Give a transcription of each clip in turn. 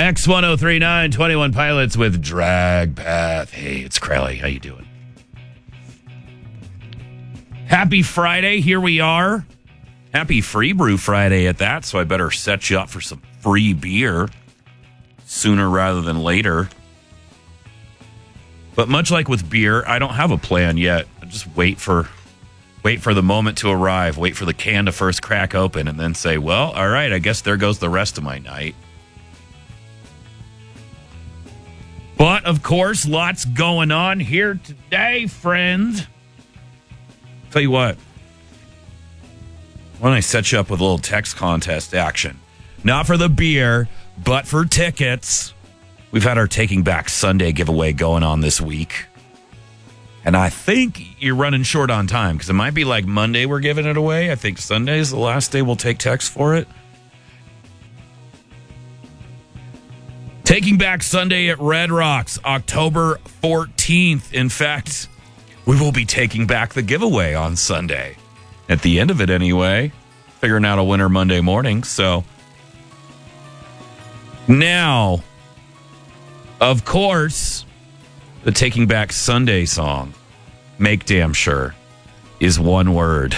X1039, 21 Pilots with Drag Path. Hey, it's Crowley. How you doing? Happy Friday. Here we are. Happy Free Brew Friday at that, so I better set you up for some free beer sooner rather than later. But much like with beer, I don't have a plan yet. I just wait for the moment to arrive, wait for the can to first crack open, and then say, well, all right, I guess there goes the rest of my night. But, of course, lots going on here today, friends. Tell you what, why don't I set you up with a little text contest action? Not for the beer, but for tickets. We've had our Taking Back Sunday giveaway going on this week. And I think you're running short on time because it might be like Monday we're giving it away. I think Sunday is the last day we'll take text for it. Taking Back Sunday at Red Rocks, October 14th. In fact, we will be taking back the giveaway on Sunday. At the end of it anyway, figuring out a winner Monday morning. So now, of course, the Taking Back Sunday song, Make Damn Sure, is one word.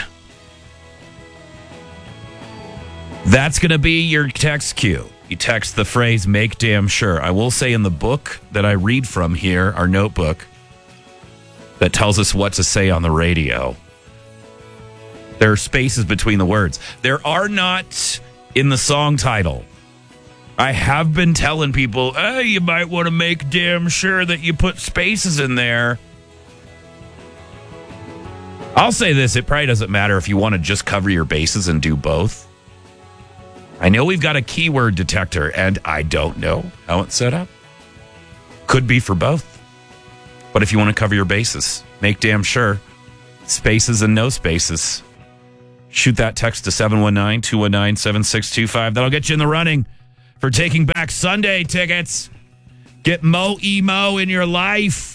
That's going to be your text cue. You text the phrase, make damn sure. I will say in the book that I read from here, our notebook, that tells us what to say on the radio, there are spaces between the words. There are not in the song title. I have been telling people, hey, you might want to make damn sure that you put spaces in there. I'll say this, it probably doesn't matter if you want to just cover your bases and do both. I know we've got a keyword detector, and I don't know how it's set up. Could be for both. But if you want to cover your bases, make damn sure. Spaces and no spaces. Shoot that text to 719-219-7625. That'll get you in the running for Taking Back Sunday tickets. Get Mo Emo in your life.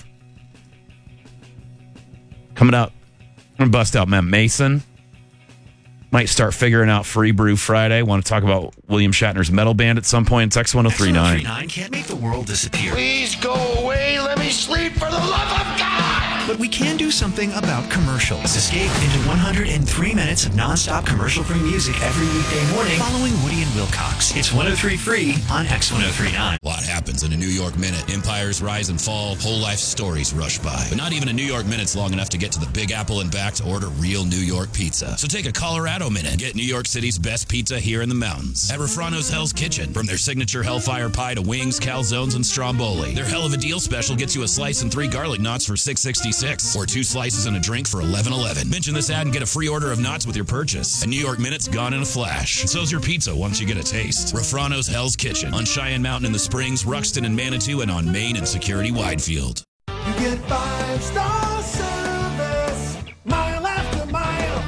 Coming up, I'm going to bust out Mem Mason. Might start figuring out Free Brew Friday. Want to talk about William Shatner's metal band at some point. It's X1039. X1039 can't make the world disappear. Please go away. Let me sleep for the love of God. But we can do something about commercials. Escape into 103 minutes of nonstop commercial-free music every weekday morning following Woody and Wilcox. It's 103 free on X1039. A lot happens in a New York minute. Empires rise and fall. Whole life stories rush by. But not even a New York minute's long enough to get to the Big Apple and back to order real New York pizza. So take a Colorado minute. Get New York City's best pizza here in the mountains. At Refrano's Hell's Kitchen. From their signature Hellfire Pie to wings, calzones, and stromboli. Their hell of a deal special gets you a slice and 3 garlic knots for $6.66. Or 2 slices and a drink for $11.11. Mention this ad and get a free order of knots with your purchase. A New York minute's gone in a flash. And so's your pizza once you get a taste. Refrano's Hell's Kitchen. On Cheyenne Mountain in the Springs, Ruxton and Manitou, and on Main and Security Widefield. You get 5-star service, mile after mile.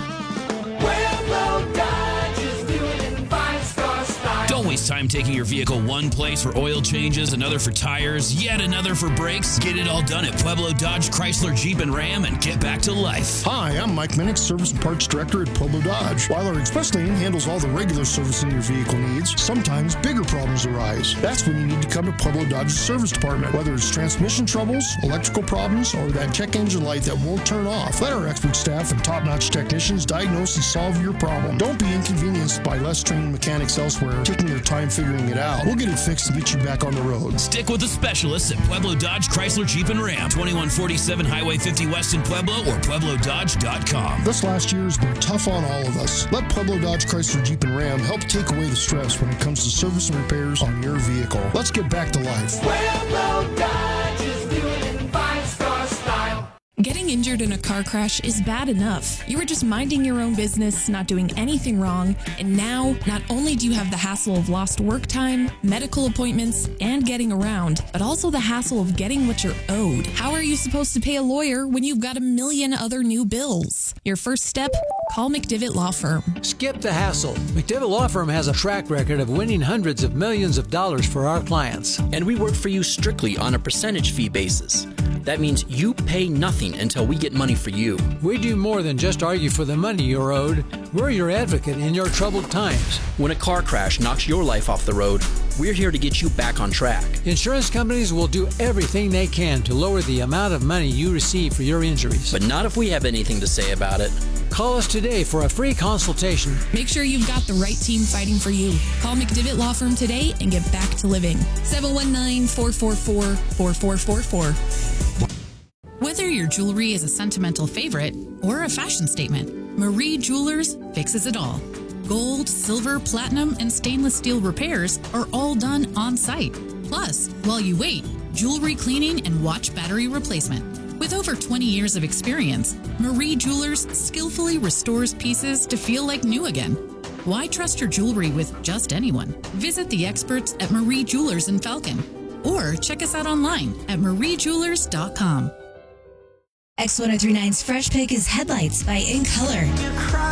Pueblo Dodge is doing it in 5-star style. Don't waste time taking your vehicle one place for oil changes, another for tires, yet another for brakes. Get it all done at Pueblo Dodge, Chrysler, Jeep, and Ram and get back to life. Hi, I'm Mike Minnick, Service and Parts Director at Pueblo Dodge. While our express lane handles all the regular servicing your vehicle needs, sometimes bigger problems arise. That's when you need to come to Pueblo Dodge's service department. Whether it's transmission troubles, electrical problems, or that check engine light that won't turn off, let our expert staff and top-notch technicians diagnose and solve your problem. Don't be inconvenienced by less trained mechanics elsewhere taking their time figuring it out. We'll get it fixed and get you back on the road. Stick with the specialists at Pueblo Dodge, Chrysler, Jeep, and Ram. 2147 Highway 50 West in Pueblo or PuebloDodge.com. This last year has been tough on all of us. Let Pueblo Dodge, Chrysler, Jeep, and Ram help take away the stress when it comes to service and repairs on your vehicle. Let's get back to life. Pueblo Dodge is doing it in 5-star style. Getting injured in a car crash is bad enough. You were just minding your own business, not doing anything wrong, and now not only do you have the hassle of lost work time, medical appointments, and getting around, but also the hassle of getting what you're owed. How are you supposed to pay a lawyer when you've got a million other new bills? Your first step? Call McDivitt Law Firm. Skip the hassle. McDivitt Law Firm has a track record of winning hundreds of millions of dollars for our clients. And we work for you strictly on a percentage fee basis. That means you pay nothing until we get money for you. We do more than just argue for the money you're owed. We're your advocate in your troubled times. When a car crash knocks your life off the road, we're here to get you back on track. Insurance companies will do everything they can to lower the amount of money you receive for your injuries. But not if we have anything to say about it. Call us today for a free consultation. Make sure you've got the right team fighting for you. Call McDivitt Law Firm today and get back to living. 719-444-4444. Whether your jewelry is a sentimental favorite or a fashion statement, Marie Jewelers fixes it all. Gold, silver, platinum, and stainless steel repairs are all done on site. Plus, while you wait, jewelry cleaning and watch battery replacement. With over 20 years of experience, Marie Jewelers skillfully restores pieces to feel like new again. Why trust your jewelry with just anyone? Visit the experts at Marie Jewelers in Falcon or check us out online at mariejewelers.com. X1039's Fresh Pick is Headlights by In Color.